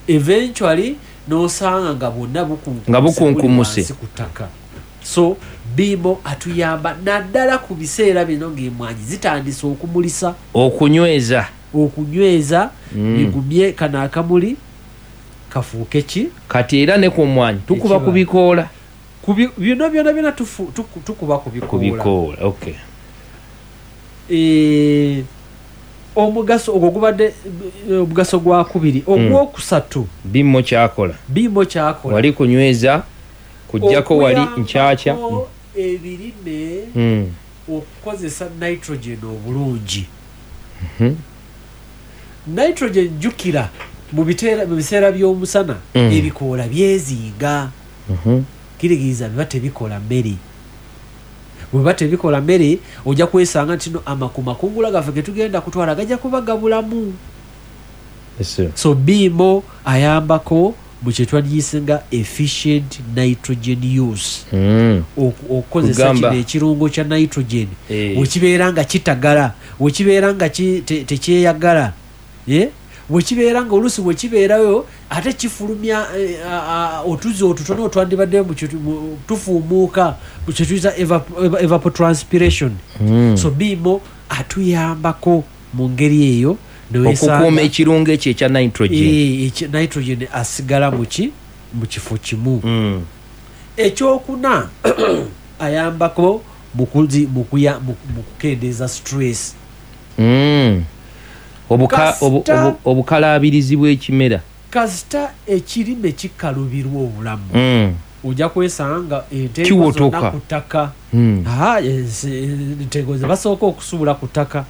eventually nosanga nga bonna bukunkumuse kutaka. So bimo atuyamba naddala ku biseera bino ng'emwanyi zitandise okumulisa okunyweza bigumye kana akamuli kafuuke ki kati era ne ku mwanyi tukuba kubikoola byonna tukuba kubikoola. Okay. Omugaso ogwo gubadde omugaso gwa kubiri. Ogwokusatu bimo kyakola wali kunyweza kujjako wali nkyakya ebirime okukozesa nitrogen obulungi. Nitrogen jukira mu biseera by'omusana ebikoola byezinga kirigiriza biba tebikola mmere. Bwe tebikola mmere ojja kwesanga nti no amakungula gaffe ge tugenda kutwala gajja kuba gabulamu. So bimo ayambako mu kye twandiyise efficient nitrogen use. Okukozesa kino ekirungo kya nitrogen wekibeera nga kitagala, wekibeera nga tekyeyagala, wekibeera nga oluusi wekibeerayo ate kifulumya otuzi otutono otwandibadde tufuumuuka mu kye tuyita evapotranspiration. So bimo atuyambako mu ngeri eyo okukuuma ekirungo ekyo ekya nitrogen asigala mu kifo kimu. Ekyokuna ayambako mu kukendeeza stress. Obukalaabirizi bw'ekimera kasita ekirime kikalubirwa obulamu ojja kwesanga enteeko zonna ku ttaka. Enteeko ze basooka okusubula ku ttaka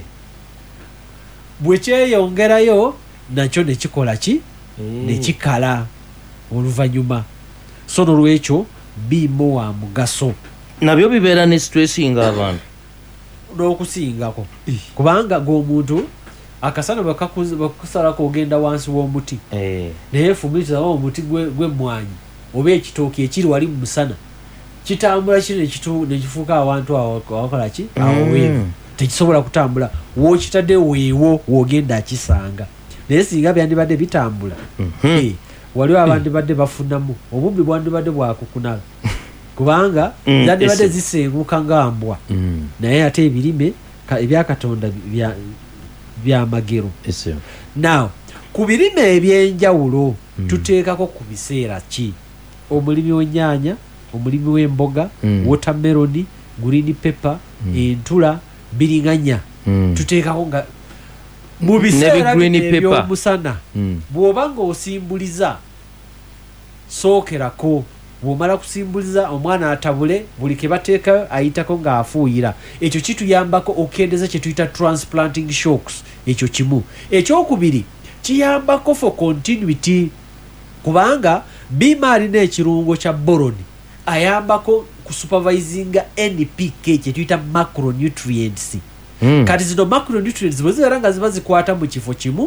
bwe kyeyongerayo nakyo ne kikola ki ne kikala oluvannyuma. So n'olwekyo bimo wa mugaso. Nabyo bibeera ne stressinga abantu n'okusingako kubanga g'omuntu akasana bakakusalako ogenda wansi w'omuti naye fumitizawo omuti gw'emmwanyi oba ekitooki ekiri wali mu musana kitambula kino ne kifuuka abantu awakola ki awo tekisobola kutambula wookitadde weewo woogenda akisanga. Naye singa byandibadde bitambula waliwo abandibadde bafunamu obubbi bwandibadde bwakukunala kubanga byandibadde zisenguka nga mbwa. Naye ate ebirime ebyakatonda bya magero. Now ku birime ebyenjawulo tuteekako ku biseera ki? Omulimi w'ennyaanya, omulimi w'emboga, watermelon, green pepper, entula, biriganya tuteekako nga mu biseera by'omusana bw'oba ng'osimbuliza sookerako. Bw'omala kusimbuliza omwana atabule buli ke bateekayo ayitako ng'afuuyira. Ekyo kituyambako okukendeeza kye tuyita transplanting shocks. Ekyo kimu. Ekyokubiri kiyambako for continuity kubanga bima alina ekirungo kya boron ayambako ku supervisinga NPK kye tuyita macronutrients. Kati zino macronutrients bwe zibeera nga ziba zikwata mu kifo kimu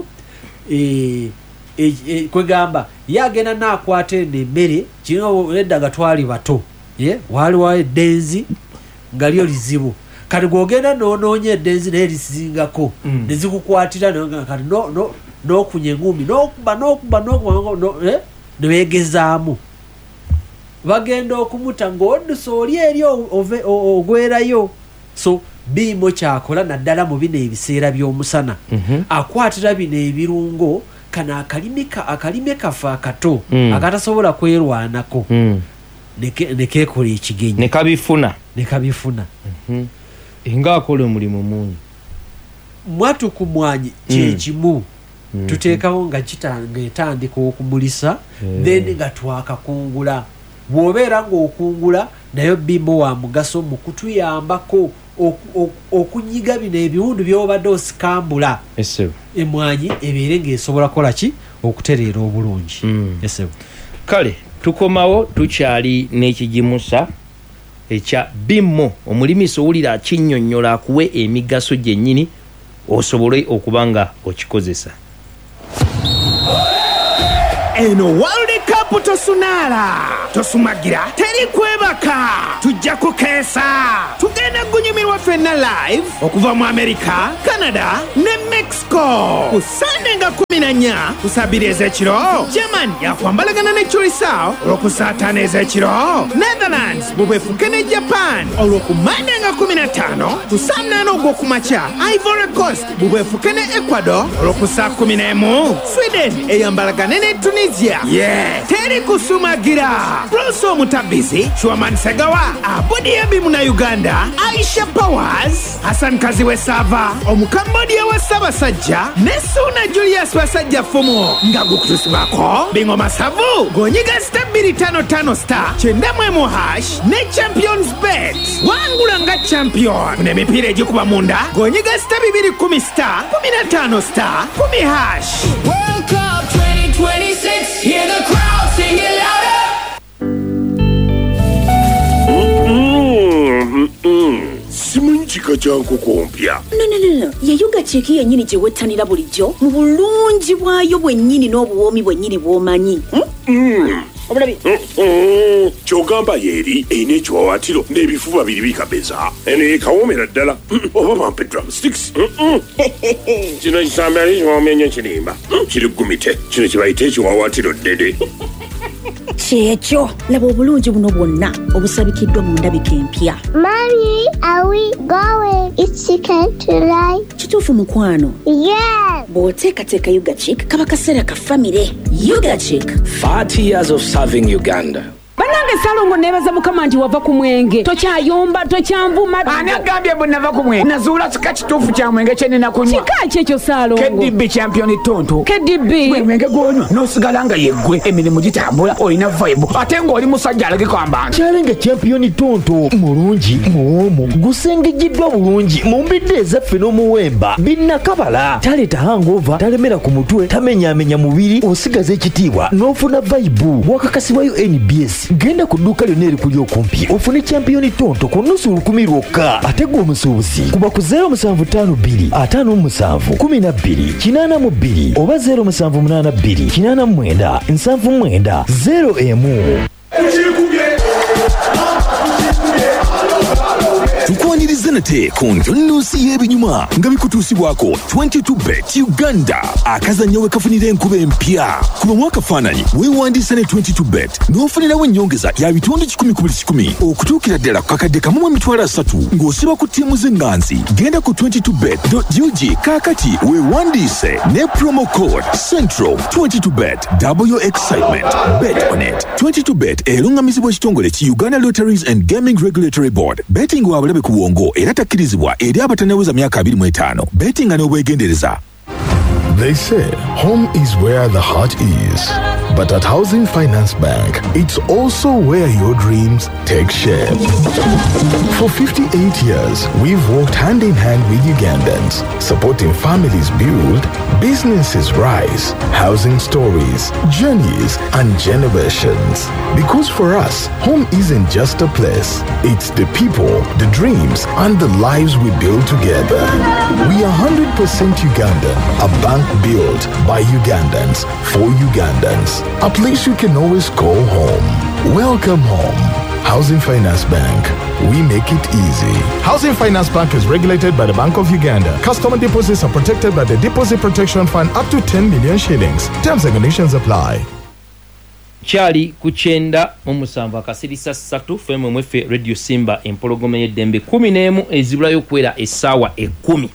kwegamba yagenda naakwata emmere kino edda nga twali bato waliwo eddenzi nga lyo lizibu. Kati gwogenda noonoonya eddenzi naye lisingako ne zikukwatira kati n'okunya engumi n'okuba ne beegezaamu bagenda okumuta ng'oddusa oli eri ogwerayo. So bimo kyakola naddala mu bino ebiseera by'omusana akwatira bino ebirungo kana akalime kafa akato akatasobola kwerwanako ne keekola ekigenyi ne kabifuna. Ng'akola omulimu mungi. Mwatu ku mwanyi kyekimu tuteekawo nga etandika okumulisa then nga twakakungula. Bw'obeera ng'okungula nayo bimo wa mugaso mu kutuyambako okunyiga bino ebiwundu by'obadde osikambula emwanyi ebeere ng'esobola kukola ki okutereera obulungi. Kale tukomawo tukyali n'ekigimusa ekya bimo. Omulimisa owulira akinnyonnyola akuwe emigaso gyennyini osobole okuba nga okikozesa. Eno World Cup stop tosunala tosumagira teri kwebaka tujja kukeesa tugenda kunyumirwa ffenna live okuva mu America, Canada ne Mexico ku Sunday nga 14 kusabira ez'ekiro. German yakwambalagana ne Curacao olw'okusaataana ez'ekiro. Netherlands bubwefuke ne Japan olw'oku Monday nga 15 ku saa 8 ogw'okumakya. Ivory Coast bubwefuke ne Ecuador olw'oku saa 11. Sweden eyambalagane ne Tunisia. Teri kusumagira. Bruce Omutabizi, Chwaman Segawa, Abudi Ebimu na Uganda, Aisha Powers, Hassan Kaziwe Sava, Omukambodia wa Sabasajja, Nesuna Julius Wasajja Fumo, Ngagu Kutusibako, Bingo Masavu, Gonyiga Star 255 Star, Chendamwemo Hash, ne Champions Bet, Wangulanga Champion, Nemipire Jukuba Munda, Gonyiga Star 210 Star, 15 Star, 10 Hash. World Cup 2026, hear the crowd sing it louder. Simanyi kika kya nkoko mpya. No. Ye yoga cheki yennyini gye wettanira bulijjo mu bulungi bwayo bwennyini n'obuwoomi bwennyini bw'omanyi. Obulabi. Kyogamba yeeri eyina ekiwawaatiro n'ebifuba biri bikabeza. Eno yekawoomera ddala. Oba bampe drumsticks. Kino kisambe ali kiwoomenye kirimba. Kiri gumite. Kino kye bayita ekiwawaatiro ddede. Kyekyo laba obulungi buno bwonna obusabikiddwa mu ndabika empya. Mommy, are we going? It's chicken tonight. Kituufu mukwano. Yes. Bw'oteekateeka Yuga Chick kaba kaseera ka famire. Yuga Chick. 30 years of serving Uganda. Banange Salongo nebaza mukama nti wava ku mwenge tokyayomba tokyanvuma Ani agambye bwe nava ku mwenge nazuula kika kituufu kya mwenge kye nina kunywa kika kyekyo Salongo KDB champion tonto KDB gwe mwenge gwonywa n'osigala nga yeggwe emirimu gitambula olina vibe ate ng'oli musajja alageko ambantu Challenge champion tonto mulungi muwomu gusengejiddwa bulungi mu mbidde ezaffe n'omuwemba binnakabala taleta hangover talemera ku mutwe tamenyaamenya mubiri osigaza ekitiibwa n'ofuna vibe wakakasibwayo NBS genda ku dduuka lyonna erikuli okumpi ofune champion tonto ku nnusu 10 lwokka ate gwe omusuubuzi kuba ku 0752 57 12 82 oba 0782 89 79 0 Tukwaniriza nate ku ntonnosi y'ebinyuma nga bikutuusibwako 22bet Uganda akazannyo we kafunira enkuba empya kuba mwakafaananyi weewandiisa ne 22bet n'ofunirawo ennyongeza ya bitundu 10 ku buli 10 okutuukira ddala ku kakadde kamu mu emitwalo 3 ng'osiba ku ttiimu z'enganzi genda ku 22bet.ug kaakati weewandiise ne promo code central 22bet double your excitement bet on it 22bet erungamizibwa ekitongole ki Uganda Lotteries and Gaming Regulatory Board betting wa bulabe ku bwongo era takkirizibwa eri abatannaweza myaka 25 bettinga n'obwegendereza. They say home is where the heart is. But at Housing Finance Bank, it's also where your dreams take shape. For 58 years, we've worked hand in hand with Ugandans, supporting families build, businesses rise, housing stories, journeys, and generations. Because for us, home isn't just a place. It's the people, the dreams, and the lives we build together. We are 100% Ugandan, a bank built by Ugandans, for Ugandans. A place you can always call home. Welcome home. Housing Finance Bank. We make it easy. Housing Finance Bank is regulated by the Bank of Uganda. Customer deposits are protected by the Deposit Protection Fund up to 10 million shillings. Terms and conditions apply. Chali kuchenda omusanvu akasirisa 3 fm mwefe Radio Simba empologome y'eddembe 11 ezibulayo kwera essaawa 10.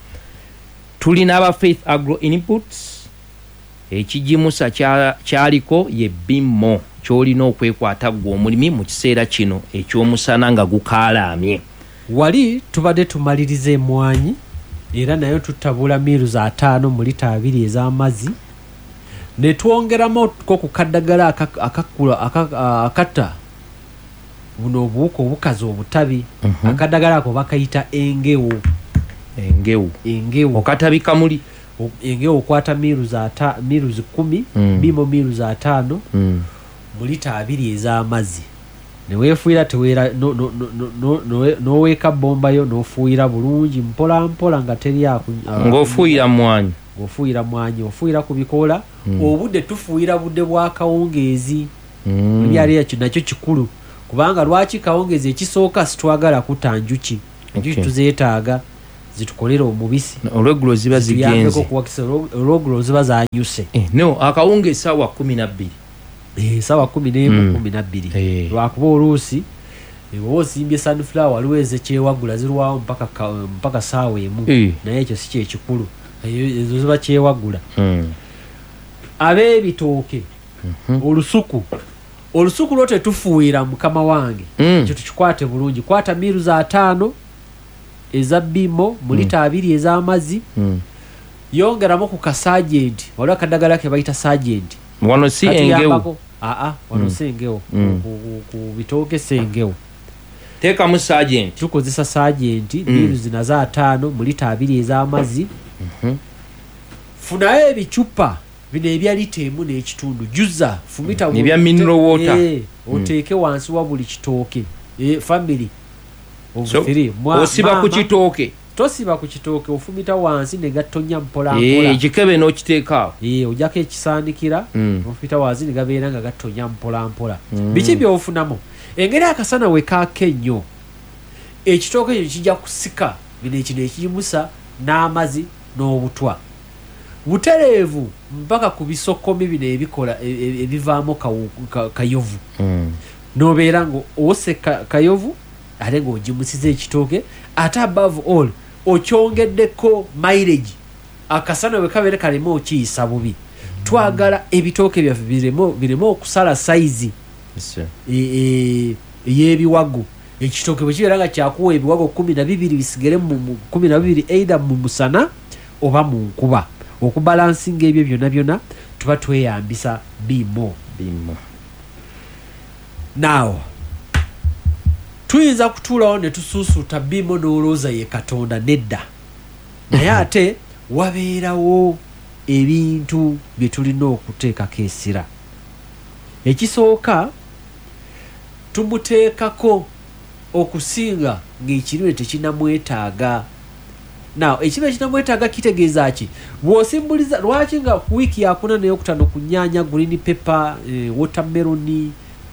Tulina aba Faith Agro Inputs ekijimusa kyaliko ye bimmo kyolina okwekwata gwe omulimi mu kiseera kino ekyomusana nga gukaalaamye. Wali tubadde tumaliriza emwanyi era nayo tutabula miru za 5 mu lita 2 ez'amazzi ne twongeramu ko ku kaddagala akakula akata buno obuuko obukazi obutabi akaddagala ako bakayita engewo okatabi kamuli engewo okwata miru za 10 bimo miru za 5 mu lita 2 ez'amazzi neweefuira teweera noweeka bomba yo n'ofuuyira bulungi mpola mpola nga teri ng'ofuuyira mwanyi ng'ofuuyira mwanyi ofuuyira ku bikoola obudde tufuuyira budde bwa kawungeezi byali ekyo nakyo kikulu kubanga lwaki kawungeezi ekisooka situwagala kutta njuki enjuki tuzeetaaga zitukolera omubisi olweggulo ziba zigenze olweggulo ziba zanyuse no akawunga essaawa 12 essaawa 11 lwakuba oluusi oba osimbye sunflower waliwo ezekyewagula zirwawo mpaka saawa emu naye ekyo si kyekikulu ezo ziba kyewagula ab'ebitooke olusuku lwo tetufuuyira mukama wange ekyo tukikwate bulungi kwata miru za 5 eza bimo mu lita 2 ez'amazzi yongeramu ku kasagenti waliwo akadagala ke bayita sagenti wano si engewo wano si engewo ku bitooke si engewo teekamu sagenti tukozesa sagenti miru zina za 5 mu lita 2 ez'amazzi funayo ebicupa bino ebya lita 1.5 juza fumita ebya mineral water oteeke wansi wa buli kitooke family osiba ku kitooke tosiba ku kitooke ofumita wansi ne gatonya mpola ekikebe n'okiteekaawo ojjako ekisaanikira ofumita wansi ne gabeera nga gatonya mpola mpola biki byofunamu engeri akasana we kaaka ennyo ekitooke ekyo kijja kusika bino ekino ekiyimusa n'amazzi n'obutwa butereevu mpaka ku bisokomi bino ebikola ebivaamu kayovu n'obeera nga ose kayovu ate ng'ogimusiza ekitooke ate above all okyongeddeko mileage akasana bwe kabeere kaleme okiyisa bubi twagala ebitooke byaffe bireme okusala sayizi ey'ebiwago ekitooke bwe kibeera nga kyakuwa ebiwago 12 bisigere mu 12 either mu musana oba mu nkuba okubalansinga ebyo byonna tuba tweyambisa bimo now tuyinza kutuulawo ne tusuusuuta bimo n'olowooza ye katonda nedda naye ate wabeerawo ebintu bye tulina okuteekako essira ekisooka tumuteekako okusinga ng'ekirime tekinamwetaaga now ekibe kinamwetaaga kitegeeza ki bw'osimbuliza lwaki nga ku wiiki yakuna neyokutano ku nnyanya green pepper watermelon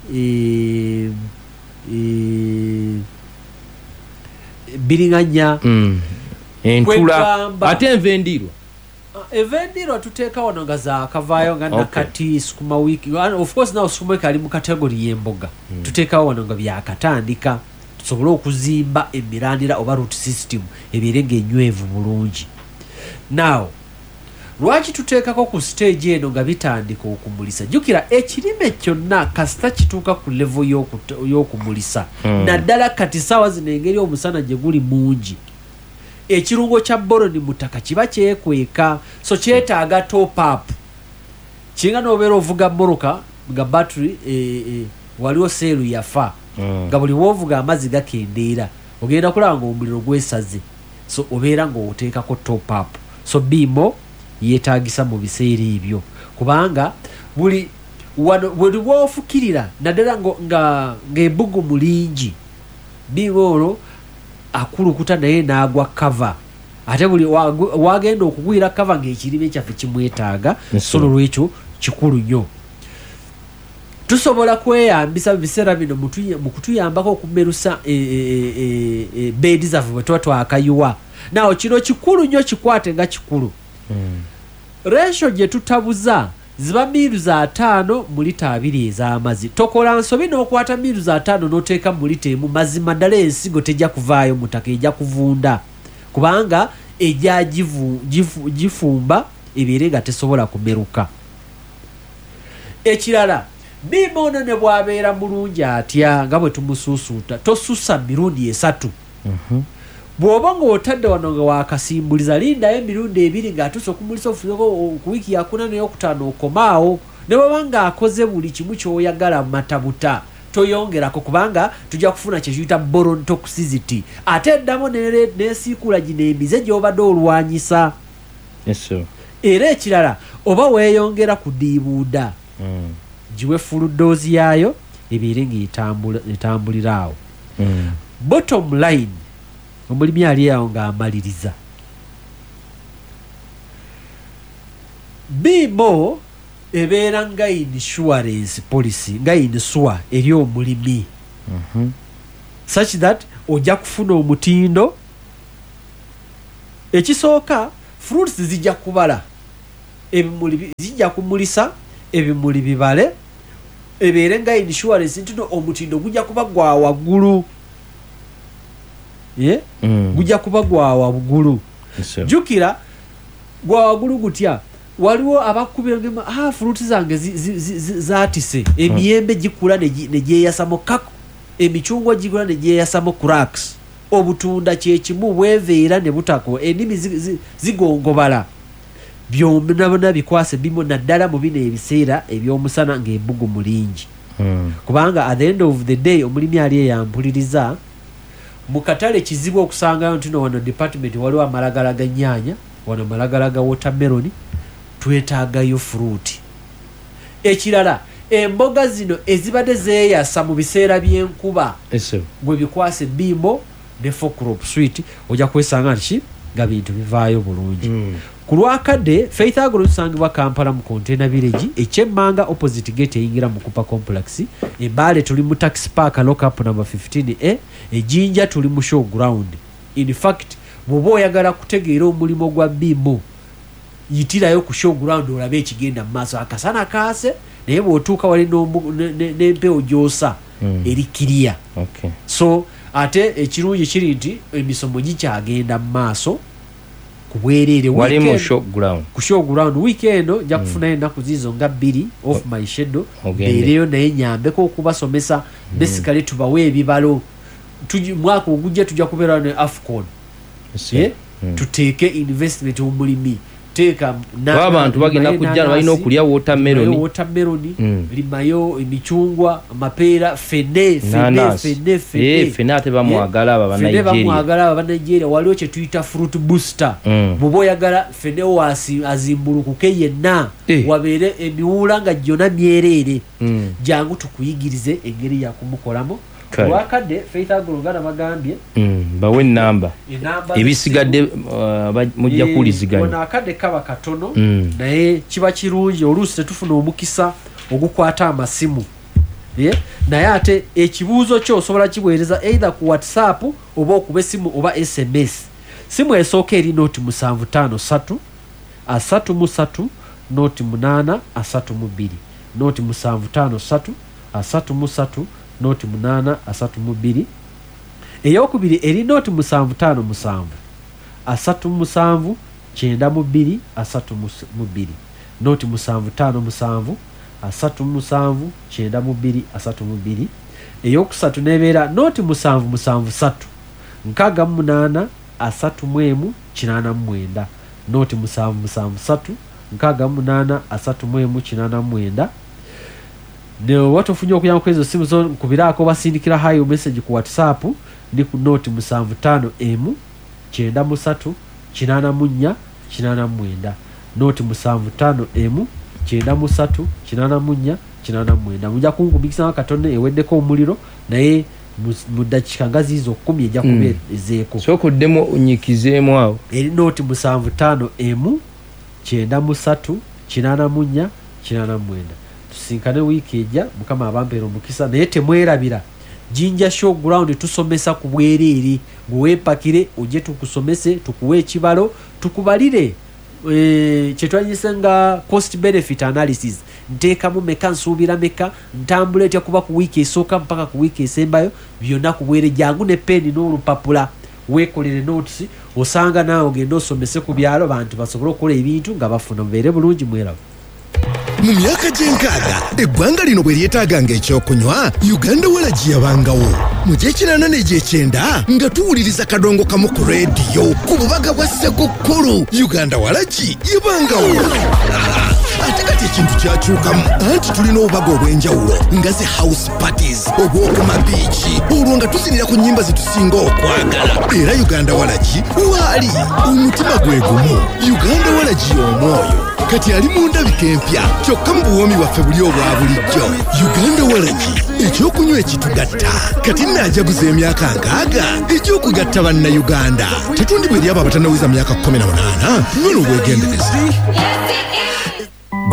biringanya entula ate envendirwa tuteeka wano nga zakavaayo nga nakati sukuma wiki of course now sukuma wiki ali mu kategori y'emboga tuteekawo wano nga byakatandika tusobole okuzimba emirandira oba root system ebeere ng'enywevu bulungi now lwaki tuteekako ku stage eno nga bitandika okumulisa jjukira ekirime kyonna kasita kituuka ku level y'okumulisa naddala kati saawa zino engeri omusana gye guli mungi ekirungo kya boroni mutaka kiba kyekweka so kyetaaga top up kinga n'obeera ovuga moroka nga battery waliwo seeru yafa nga buli woovuga amazzi gakendeera ogenda kulaba nga omuliro gwesaze so obeera ng'oteekako top up so bimo yeetaagisa mu biseera ebyo kubanga buli bwofukirira naddala ng'ebbugumu lingi bimo olwo akulukuta naye n'agwa kava ate buli wagenda okugwira kava ng'ekirime kyaffe kimwetaaga so lwekyo kikulu nnyo tusobola kweyambisa mu biseera bino mu kutuyambako okumerusa beedi zaffe bwe tuba twakayiwa nawo kino kikulu nnyo kikwate nga kikulu ratio gye tutabuza ziba miru za 5 mu lita 2 ez'amazzi tokola nsobi n'okwata miru za 5 n'oteeka mu lita emu mazima ddala ensigo tejja kuvaayo mutaka ejja kuvunda kubanga ejja gifumba ebeere nga tesobola kumeruka ekirala bimono ne bwabeera mulungi atya nga bwe tumusuusuuta tosusa mirundi 3 bw'oba ng'otadde wano nga wakasimbuliza lindayo emirundi 2 ng'atuuse okumulisa ofuzeko ku wiiki yakuna n'eyokutaano okomaawo ne bw'oba ng'akoze buli kimu ky'oyagala mu matabuta toyongerako kubanga tujja kufuna kyekiyita boron toxicity ate eddamu n'esiikula gino emize gy'obadde olwanyisa era ekirala oba weeyongera ku diibuuda giwe full dose yaayo ebeere ng'etambulira awo bottom line omulimi ali awo ng'amaliriza BMO ebeera nga insurance policy nga insure eri omulimi such that ojja kufuna omutindo. Ekisooka fruits zijja kubala, ebimuli zijja kumulisa, ebimuli bibale, ebeere nga insurance ntuno omutindo gujja kuba gwa waggulu. Gujja kuba gwa waggulu. Jukira gwa waggulu gutya. Waliwo abakubira ngema fruits zange zatise, emiyembe gikula ne gyeyasamo kako, emicungwa gikula ne gyeyasamo cracks. Obutunda kyekimu bweveera ne butako, ennimi zigongobala. Byonna bikwase bimo naddala mu bino ebiseera eby'omusana ng'ebbugu mulingi. Kubanga at the end of the day omulimi ali eyampuliriza mu katale kizibu okusangayo nti wano department waliwo amalagala ga nnyaanya, wano amalagala ga watermelon, twetaagayo fruit. Ekirala emboga zino ezibadde zeeyasa mu biseera by'enkuba gwe bikwase BMO ne crop sweet ojja kwesanga nti nga bintu bivaayo bulungi. Ku Lwakadde Faith Agro tusangibwa Kampala mu Container Village, ekyemmanga opposite gate eyingira mu Kupa Complex. Ebbaale tuli mu Taxi Park lock-up number 15A. Ejjinja tuli mu show ground. In fact bw'oba oyagala kutegeera omulimu gwa BMO yitirayo ku show ground olabe ekigenda mu maaso. Akasana kaase naye bw'otuuka wali n'empewo gy'osa eri kiriya. So ate ekirungi kiri nti emisomo gikyagenda mu maaso kubwerere wali mu show ground. Ku show ground weekend nja kufuna ennaku zizo nga 2 off my schedule. Beereyo naye nyambeko okubasomesa basically tubawe ebibalo. Mwaka ogujja tujja kubeera ne AFCON. Tuteeke investment omulimi. Teeka abantu bagenda kujja balina okulya watermelon, limayo emicungwa, amapeera, fene ate bamwagala aba Nigeria. Waliwo kye tuyita fruit booster. Bw'oba oyagala fene azimbulukuke yenna wabeere emiwula nga gyonna myereere, jangu tukuyigirize engeri yakumukolamu. Lwakadde Faith Agro ngana bagambye bawe ennamba ebisigadde mujja kuwuliziganya. Ono akadde kaba katono naye kiba kirungi oluusi tetufuna omukisa ogukwata amasimu. Naye ate ekibuuzo kyo osobola kibuweereza either ku WhatsApp oba okuba essimu oba SMS. Simu esooka eri nooti 753 33 nooti 8 32 nooti 753 33 nooti 8 32. Eyokubiri eri nooti 757 37 92 32 nooti 757 37 92 32. Eyokusatu nebeera nooti 773 68 31 89 nooti 773 68 31 89. Ne watofunye okuyamba kwezo simu zo kubiraako basindikira hayo message ku WhatsApp ni ku note 75 M 93 84 89 note 75 M 93 84 89. Mujja kungumikisa katone eweddeko omuliro naye mu dakika ngazizo 10 ejja kubeezeeko. Soko demo unyikizeemu awo. Eri note 75 M 93 84 89. Tusinkane wiki ejja mukama abampeera omukisa naye temwerabira Jinja show ground tusomesa ku bwereere bwepakire uje tukusomese tukuwe ekibalo tukubalire kyetwanyise nga cost benefit analysis nteka mu meka nsubira meka ntambule etya kuba ku wiki esooka mpaka ku wiki esembayo byonna kubwere jangu ne pen n'olupapula wekolere notes osanga naawe ogenda osomese ku byalo bantu basobole okukola ebintu nga bafuna mubeere bulungi mwerawo. Mu myaka gy'enkaaga eggwanga lino bwe lyetaaganga ekyokunywa Uganda Walagi yabangawo mu gy'ekinaana n'egy'ekyenda nga tuwuliriza kadongo kamu ku leediyo ku bubaga bwa Ssekukkulu Uganda Walagi yabangawo. Ate kati ekintu kyakyukamu anti tulina obubaga obw'enjawulo nga ze house parties obw'okuma biiki olwo nga tuzinira ku nnyimba zetusinga okwagala era Uganda Walagi waali omutima gwe gumu. Uganda Walagi omwoyo kati ali mu ndabika empya kyokka mu buwoomi bwaffe buli obwa bulijjo. Uganda Walagi ekyokunywa ekitugatta kati naajaguza emyaka 60 ekyokugatta bannayuganda. Tetundibwa eri abo abatannaweza myaka 18 nyono obwegendereza.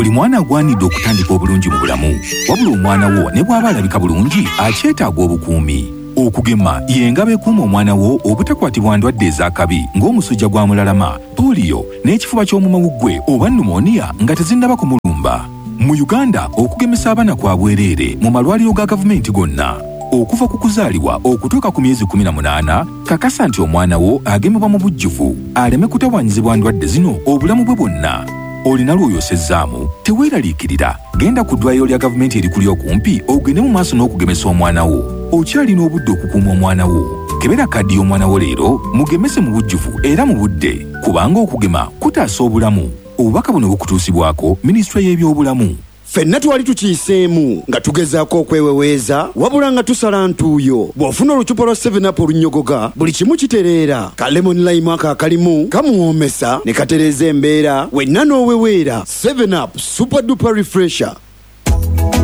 buli mwana agwanidde okutandika obulungi mu bulamu wabula omwana wo ne bw'aba alabika bulungi akyetaaga obukuumi. Okugema y'engabo ekuuma omwana wo obutakwatibwa ndwadde ez'akabi ng'omusujja gwa mulalama, poliyo n'ekifuba ky'omumawuggwe oba pneumonia nga tezinnaba kumulumba. Mu Uganda okugemesa abaana kwa bwereere mu malwaliro ga gavumenti gonna. Okuva ku kuzaalibwa okutuuka ku myezi 18 kakasa nti omwana wo agemebwa mu bujjuvu aleme kutawaanyizibwa ndwadde zino obulamu bwe bwonna. Olina lw'oyosezzaamu teweeraliikirira, genda ku ddwaliro lya gavumenti erikuli okumpi ogende mu maaso n'okugemesa omwana wo. Okyalina obudde okukuuma omwana wo. Kebera kaddi y'omwana wo leero mugemese mu bujjuvu era mu budde kubanga okugema kutaasa obulamu. Obubaka buno bukutuusibwako minisitule y'ebyobulamu. Ffenna twali tukiyiseemu nga tugezaako okweweweeza wabula nga tusala ntuuyo. Bw'ofuna olucupa lwa 7up olunnyogoga buli kimu kitereera. Ka lemon lime aka akalimu kamuwoomesa ne katereeza embeera wenna n'oweweera. 7up super duper refresher.